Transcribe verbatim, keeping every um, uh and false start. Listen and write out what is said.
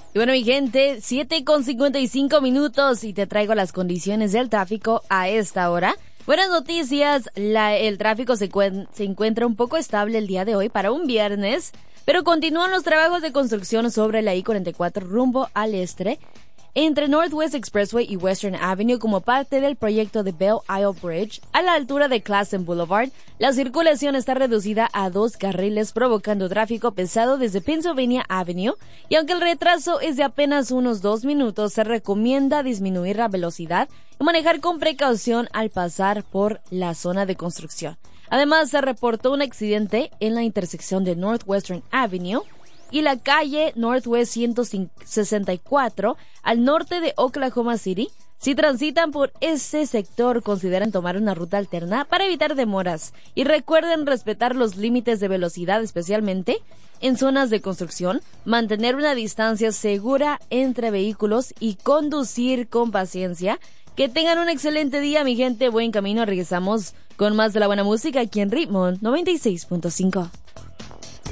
Y bueno, mi gente, siete con cincuenta y cinco minutos y te traigo las condiciones del tráfico a esta hora. Buenas noticias, la, el tráfico se, cuen, se encuentra un poco estable el día de hoy para un viernes, pero continúan los trabajos de construcción sobre la I cuarenta y cuatro rumbo al este, entre Northwest Expressway y Western Avenue como parte del proyecto de Belle Isle Bridge. A la altura de Classen Boulevard, la circulación está reducida a dos carriles, provocando tráfico pesado desde Pennsylvania Avenue, y aunque el retraso es de apenas unos dos minutos, se recomienda disminuir la velocidad y manejar con precaución al pasar por la zona de construcción. Además, se reportó un accidente en la intersección de Northwestern Avenue y la calle Northwest ciento sesenta y cuatro al norte de Oklahoma City. Si transitan por ese sector, consideren tomar una ruta alterna para evitar demoras. Y recuerden respetar los límites de velocidad, especialmente en zonas de construcción, mantener una distancia segura entre vehículos y conducir con paciencia. Que tengan un excelente día, mi gente. Buen camino. Regresamos con más de la buena música aquí en Ritmo noventa y seis punto cinco.